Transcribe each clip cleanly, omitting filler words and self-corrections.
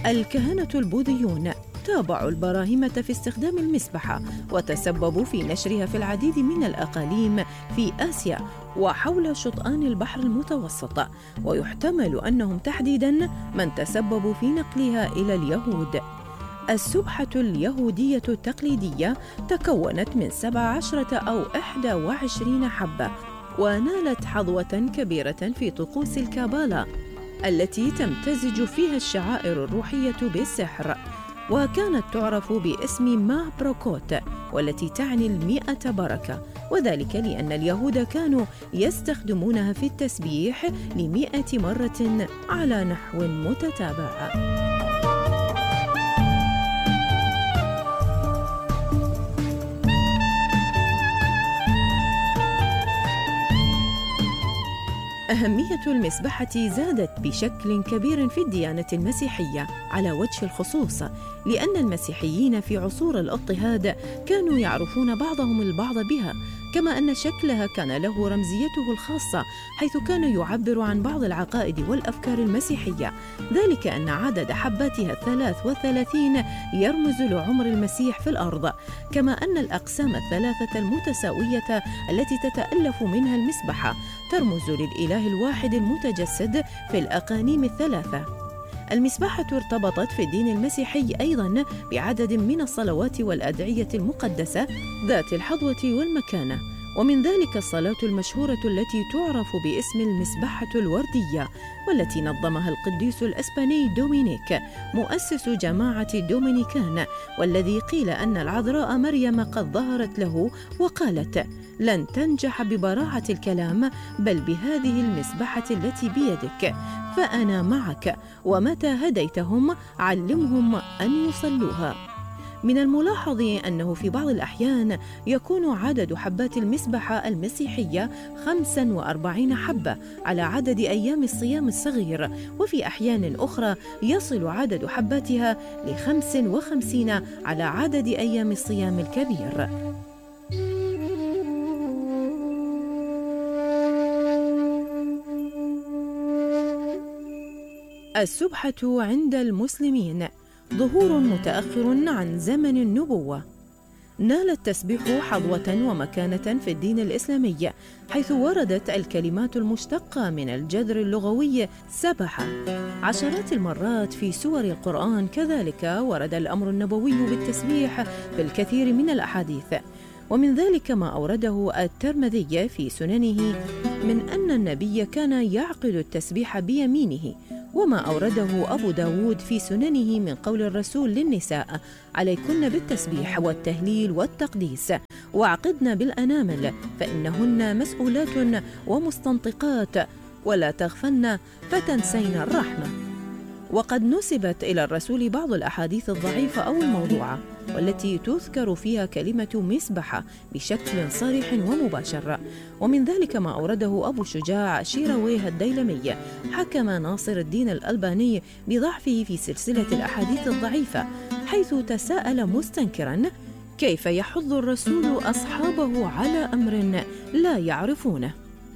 الكهنة البوذيون تابعوا البراهمة في استخدام المسبحة وتسببوا في نشرها في العديد من الأقاليم في آسيا وحول شطآن البحر المتوسط، ويحتمل أنهم تحديداً من تسببوا في نقلها إلى اليهود. السبحة اليهودية التقليدية تكونت من 17 أو 21 حبة، ونالت حظوة كبيرة في طقوس الكابالا التي تمتزج فيها الشعائر الروحية بالسحر، وكانت تعرف باسم ما بروكوت، والتي تعني 100 بركة، وذلك لأن اليهود كانوا يستخدمونها في التسبيح 100 مرة على نحو متتابع. أهمية المسبحة زادت بشكل كبير في الديانة المسيحية على وجه الخصوص، لأن المسيحيين في عصور الاضطهاد كانوا يعرفون بعضهم البعض بها، كما أن شكلها كان له رمزيته الخاصة، حيث كان يعبر عن بعض العقائد والأفكار المسيحية، ذلك أن عدد حباتها 33 يرمز لعمر المسيح في الأرض، كما أن الأقسام الثلاثة المتساوية التي تتألف منها المسبحة ترمز للإله الواحد المتجسد في الأقانيم الثلاثة. المسبحة ارتبطت في الدين المسيحي أيضاً بعدد من الصلوات والأدعية المقدسة ذات الحظوة والمكانة، ومن ذلك الصلاة المشهورة التي تعرف باسم المسبحة الوردية، والتي نظمها القديس الأسباني دومينيك مؤسس جماعة دومينيكان، والذي قيل أن العذراء مريم قد ظهرت له وقالت: لن تنجح ببراعة الكلام، بل بهذه المسبحة التي بيدك، فأنا معك، ومتى هديتهم علمهم أن يصلوها. من الملاحظ أنه في بعض الأحيان يكون عدد حبات المسبحة المسيحية 45 حبة على عدد أيام الصيام الصغير، وفي أحيان أخرى يصل عدد حباتها ل55 على عدد أيام الصيام الكبير. السبحة عند المسلمين ظهور متأخر عن زمن النبوة. نال التسبيح حظوة ومكانة في الدين الإسلامي، حيث وردت الكلمات المشتقة من الجذر اللغوي سبح عشرات المرات في سور القرآن. كذلك ورد الأمر النبوي بالتسبيح في الكثير من الأحاديث، ومن ذلك ما أورده الترمذي في سننه من أن النبي كان يعقد التسبيح بيمينه، وما أورده أبو داود في سننه من قول الرسول للنساء: عليكن بالتسبيح والتهليل والتقديس، واعقدن بالأنامل فإنهن مسؤولات ومستنطقات، ولا تغفلن فتنسين الرحمة. وقد نسبت إلى الرسول بعض الأحاديث الضعيفة أو الموضوعة، والتي تذكر فيها كلمة مسبحة بشكل صريح ومباشر، ومن ذلك ما أورده أبو شجاع شيرويه الديلمي. حكم ناصر الدين الألباني بضعفه في سلسلة الأحاديث الضعيفة، حيث تساءل مستنكرا: كيف يحض الرسول أصحابه على أمر لا يعرفونه؟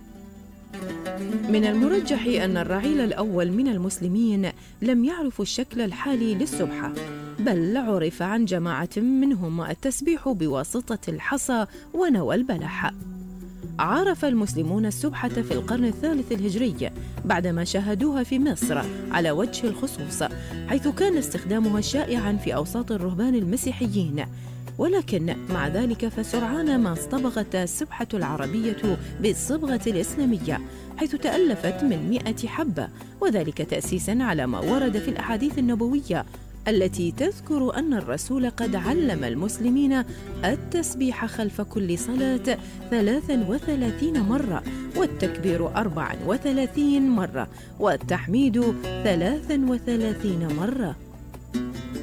من المرجح أن الرعيل الأول من المسلمين لم يعرفوا الشكل الحالي للسبحة، بل عرف عن جماعة منهم التسبيح بواسطة الحصى ونوى البلح. عرف المسلمون السبحة في القرن الثالث الهجري بعدما شاهدوها في مصر على وجه الخصوص، حيث كان استخدامها شائعا في أوساط الرهبان المسيحيين، ولكن مع ذلك فسرعان ما اصطبغت السبحة العربية بالصبغة الإسلامية، حيث تألفت من 100 حبة، وذلك تأسيسا على ما ورد في الأحاديث النبوية التي تذكر أن الرسول قد علم المسلمين التسبيح خلف كل صلاة 33 مرة، والتكبير 34 مرة، والتحميد 33 مرة.